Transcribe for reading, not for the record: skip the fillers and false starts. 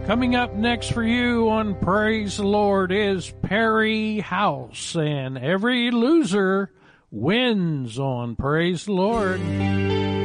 Coming up next for you on Praise the Lord is Perry House, and every loser wins on Praise the Lord.